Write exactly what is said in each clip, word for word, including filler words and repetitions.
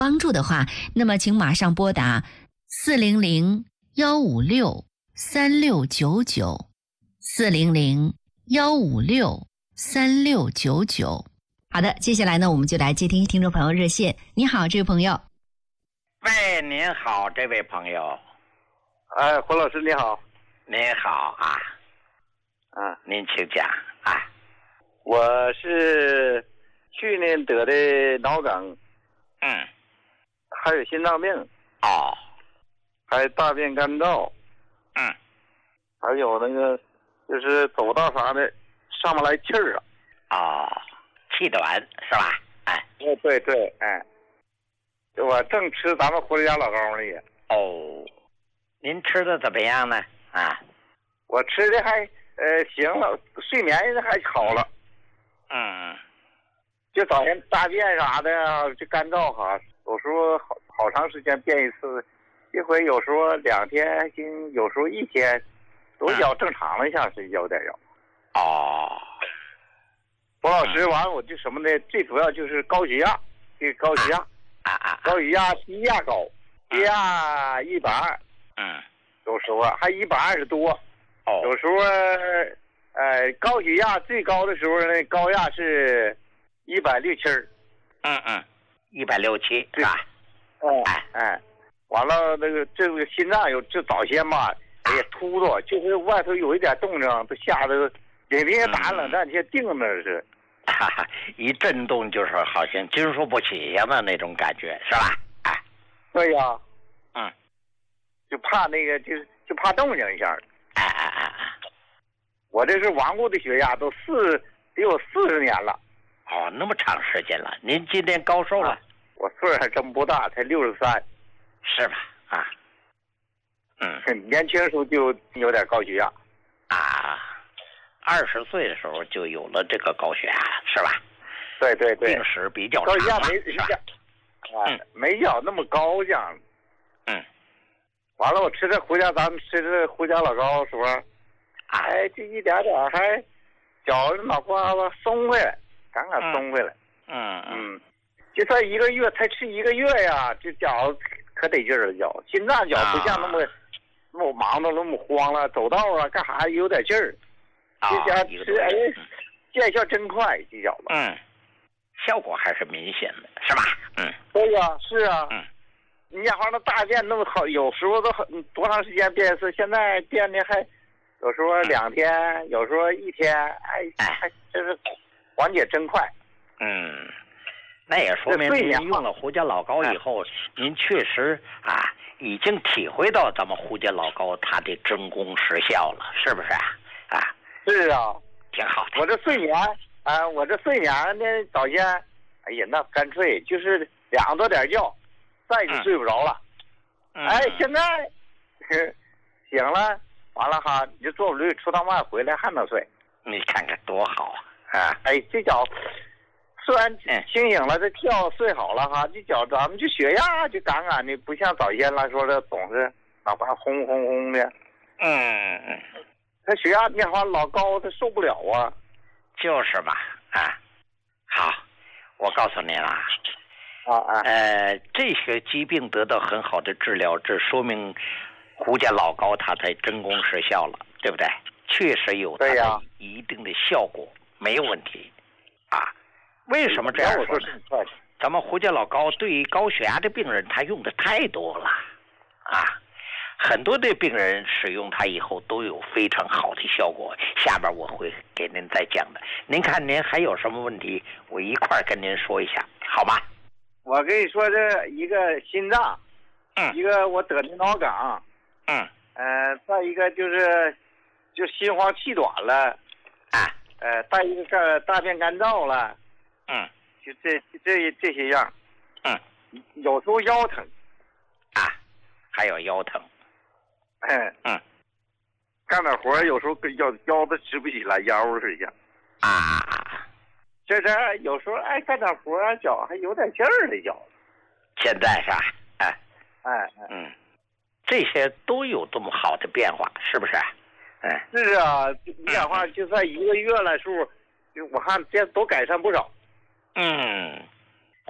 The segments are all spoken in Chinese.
帮助的话，那么请马上拨打四零零幺五六三六九九四零零幺五六三六九九。好的，接下来呢，我们就来接听听众朋友热线。你好，这位朋友。 喂，您好，这位朋友。 哎，胡老师你好。 您好啊。 啊， 您请讲啊。 我是去年得的脑梗， 嗯， 还有心脏病， 哦， 还有大便干燥， 嗯， 还有那个就是走道啥的上不来气儿啊。 哦，气短是吧？哎， 哦，对对，哎，就我正吃咱们胡家老高呢也。 哦，您吃的怎么样呢？啊， 我吃的还呃行了，睡眠还好了。 嗯， 就早晨大便啥的就干燥哈，有时候好好长时间便一次，一回有时候两天还行，有时候一天，都较正常了，像是有点有。 哦， 胡老师，完了我就什么呢？最主要就是高血压，这个高血压， 啊啊， 高血压低压高，低压一百二， 嗯， 有时候还一百二十多， 哦， 有时候呃高血压最高的时候呢，高压是一百六七儿， 嗯嗯，一百六七是吧？ 哎哎，完了那个这个心脏有这早先吧，哎呀突突，就是外头有一点动静，都吓得领领打冷战，先定那是， 哈哈，一震动就是好像经受不起呀嘛那种感觉是吧？哎， 对呀， 嗯， 就怕那个就是就怕动静一下， 哎哎哎哎， 我这是顽固的血压，都四得有四十年了。 哦，那么长时间了，您今年高寿了？啊， 我岁数还真不大，才六十三， 是吧？啊，嗯， 年轻时候就有点高血压， 啊，二十岁的时候就有了这个高血压，是吧？ 对对对， 病史比较高血压长， 没是吧？ 啊，没要那么高这样。 嗯， 完了，我吃这胡家，咱们吃这胡家老高时候，哎，就一点点还脚脑瓜子松回来，刚刚松回来。 嗯嗯，就算一个月，才吃一个月呀，这脚可得劲儿了，脚心脏脚不像那么、啊、那么忙的那么慌了，走道啊干啥有点劲儿。这家吃哎，见效真快，这脚子。 嗯，效果还是明显的，是吧？嗯， 对呀、啊，是啊。 嗯， 你家伙那大便那么好，有时候都多长时间便一次？现在便的还有时候两天，嗯、有时候一天，哎，还真是缓解真快。 嗯，那也说明您用了胡家老高以后，您确实啊已经体会到咱们胡家老高它的真功实效了，是不是啊？啊， 是啊， 挺好的。 我这睡眠啊，我这睡眠呢，早先，哎呀，那干脆就是两多点觉，再就睡不着了。 嗯、 哎，现在醒了，完了哈，你就坐不驴出趟外回来还能睡。 你看看多好啊！啊， 哎，这脚。虽然清醒了，这觉睡好了哈，这脚咱们就血压就杠杠的，不像早先来说的总是脑瓜轰轰轰的。 嗯嗯， 他血压变化老高，他受不了啊。 就是吧，啊，好，我告诉您啊， 啊啊， 呃，这些疾病得到很好的治疗，这说明胡家老高他才真功实效了，对不对？确实有它的一定的效果，没有问题啊。为什么这样说呢？咱们胡家老高对于高血压的病人，他用的太多了，啊，很多的病人使用它以后都有非常好的效果。下边我会给您再讲的。您看您还有什么问题，我一块儿跟您说一下，好吗？ 我跟你说，这一个心脏， 嗯， 一个我得的脑梗， 嗯， 呃，再一个就是就心慌气短了， 啊， 呃，再一个大便干燥了。 嗯， 就这这这些样， 嗯， 有时候腰疼， 啊，还有腰疼， 哎， 嗯， 干点活有时候跟腰腰子直不起来，腰似的， 啊， 这这有时候哎干点活脚还有点劲儿的脚， 现在是吧？哎， 哎哎， 嗯，这些都有这么好的变化，是不是？哎， 是啊，你讲话就算一个月了，数，就我看这都改善不少。 嗯，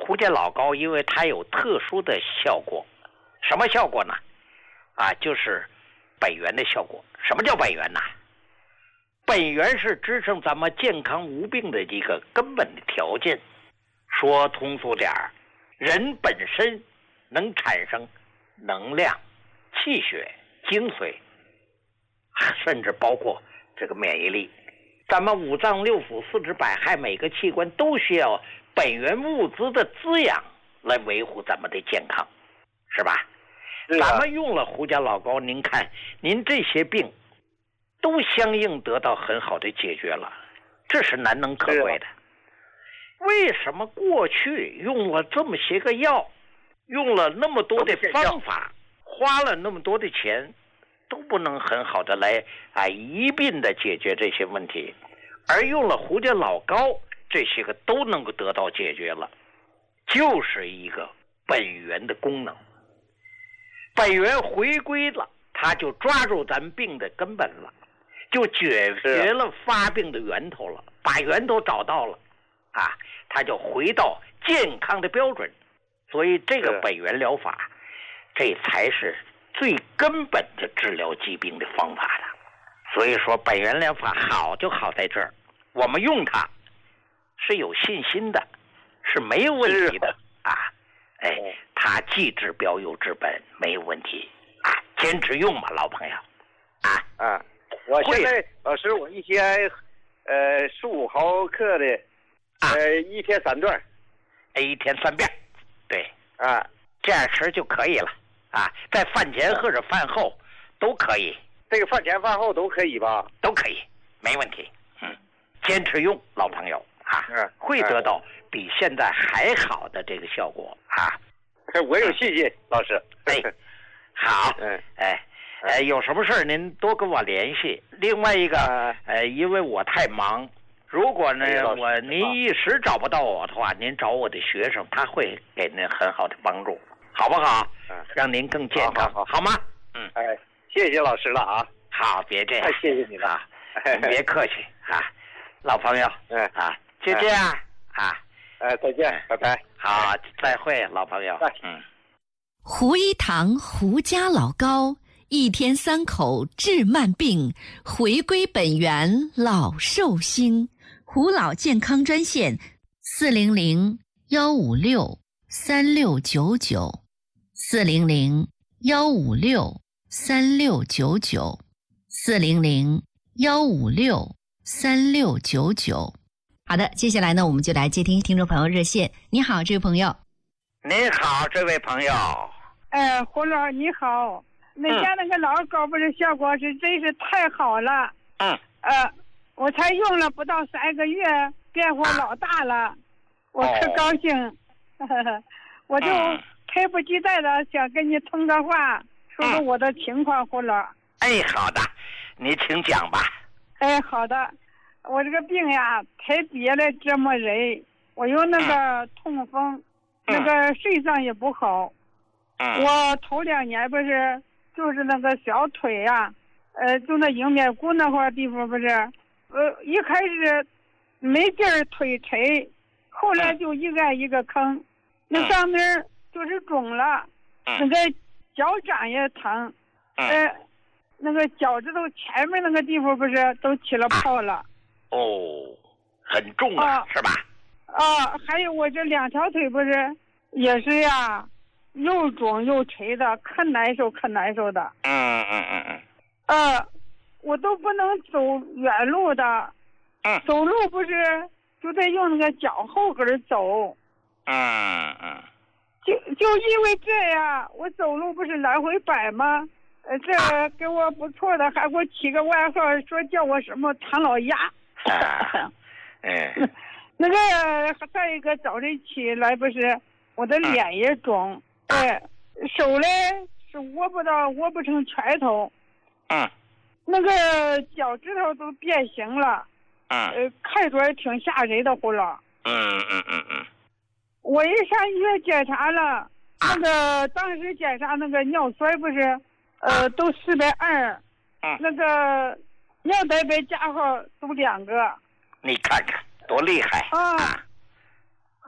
胡家老膏因为它有特殊的效果，什么效果呢？啊，就是本源的效果。什么叫本源呢？本源是支撑咱们健康无病的一个根本的条件。说通俗点儿，人本身能产生能量、气血、精髓，甚至包括这个免疫力。咱们五脏六腑、四肢百骸，每个器官都需要本源物质的滋养来维护咱们的健康，是吧？ 是啊、 咱们用了胡家老膏，您看，您这些病都相应得到很好的解决了，这是难能可贵的。为什么过去用了这么些个药，用了那么多的方法，花了那么多的钱，都不能很好的来啊一并的解决这些问题，而用了胡家老膏，这些个都能够得到解决了，就是一个本源的功能。本源回归了，他就抓住咱病的根本了，就解决了发病的源头了，把源头找到了啊，他就回到健康的标准。所以这个本源疗法，这才是最根本的治疗疾病的方法了。所以说本源疗法好就好在这儿，我们用它是有信心的，是没有问题的啊。哎，它既治标又治本，没有问题啊，坚持用吧，老朋友啊。 啊，我现在老师，我一天呃十五毫克的，呃、啊、一天三段， 一天三遍，对啊， 这样吃就可以了啊，在饭前或者饭后都可以。 这个饭前饭后都可以吧？ 都可以，没问题。嗯，坚持用，老朋友啊， 嗯、 会得到比现在还好的这个效果啊。 我有信心，老师。 哎，好， 嗯， 哎，呃，有什么事儿您多跟我联系。另外一个，呃，因为我太忙，如果呢我您一时找不到我的话，您找我的学生，他会给您很好的帮助，好不好？ 嗯， 让您更健康， 好, 好, 好, 好吗？嗯， 哎，谢谢老师了啊。 好，别这样， 太谢谢你了， 别客气啊，老朋友， 嗯啊，就这样啊。 哎，再见，拜拜。 好，再会，老朋友。嗯， 胡一堂胡家老膏，一天三口治慢病，回归本源老寿星。胡老健康专线：四零零幺五六三六九九，四零零幺五六三六九九，四零零幺五六三六九九。好的，接下来呢，我们就来接听听众朋友热线。你好，这位朋友。 您好，这位朋友。 哎，胡老你好，那家那个老膏不是效果是真是太好了。 嗯。 呃，我才用了不到三个月，变化老大了，啊、我可高兴。哦、我就迫不及待的想跟你通个话，说说我的情况，胡老。 哎，好的，你请讲吧。 哎，好的。我这个病呀，太憋了折磨人。我有那个痛风，嗯、那个肾脏也不好。 嗯、 我头两年不是，就是那个小腿呀，呃，就那迎面骨那块地方不是，呃，一开始没劲儿腿沉，后来就一按一个坑，嗯、那上面就是肿了， 嗯、 那个脚掌也疼， 嗯、 呃，那个脚趾头前面那个地方不是都起了泡了。啊哦，很重啊， 啊是吧？ 啊，还有我这两条腿不是也是呀，又肿又垂的，可难受可难受的。 嗯嗯嗯嗯。 呃，我都不能走远路的。 嗯。 走路不是就得用那个脚后跟走。 嗯嗯。 就就因为这样，我走路不是来回摆吗？呃，这给我不错的，还给我起个外号，说叫我什么唐老鸭。 啊，嗯， 那个再一个早晨起来不是，我的脸也肿，哎、嗯，手嘞是握不到，握不成拳头， 嗯， 那个脚趾头都变形了， 嗯， 呃，看着也挺吓人的，胡老。 嗯嗯嗯嗯。 我一上医院检查了，那个当时检查那个尿酸不是，呃，都四百二， 嗯， 那个。尿蛋白加号都两个， 你看看多厉害啊！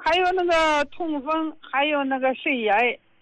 还有那个痛风，还有那个肾炎。